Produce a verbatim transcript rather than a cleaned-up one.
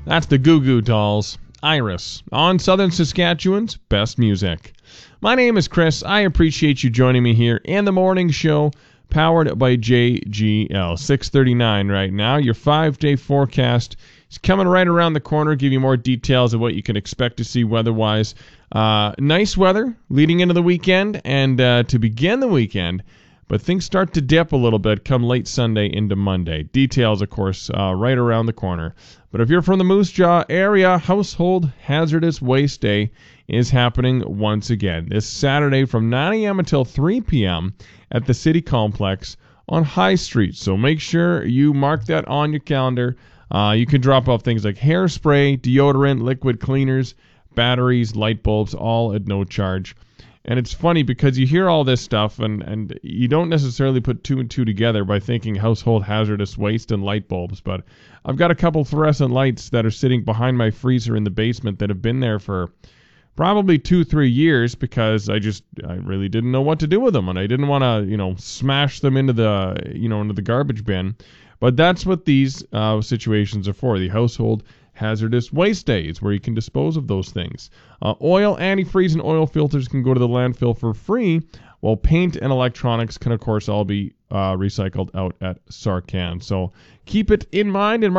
That's the Goo Goo Dolls, Iris, on Southern Saskatchewan's best music. My name is Chris. I appreciate you joining me here in the morning show, powered by J G L. six thirty-nine right now. Your five-day forecast is coming right around the corner. Give you more details of what you can expect to see weather-wise. Uh, nice weather leading into the weekend and uh, to begin the weekend. But things start to dip a little bit come late Sunday into Monday. Details, of course, uh, right around the corner. But if you're from the Moose Jaw area, Household Hazardous Waste Day is happening once again this Saturday from nine a.m. until three p.m. at the City Complex on High Street. So make sure you mark that on your calendar. Uh, you can drop off things like hairspray, deodorant, liquid cleaners, batteries, light bulbs, all at no charge. And it's funny because you hear all this stuff and, and you don't necessarily put two and two together by thinking household hazardous waste and light bulbs. But I've got a couple fluorescent lights that are sitting behind my freezer in the basement that have been there for probably two, three years because I just I really didn't know what to do with them. And I didn't want to, you know, smash them into the, you know, into the garbage bin. But that's what these uh, situations are for, the household hazardous waste days, where you can dispose of those things. Uh, oil, antifreeze, and oil filters can go to the landfill for free, while paint and electronics can, of course, all be uh, recycled out at Sarcan. So keep it in mind and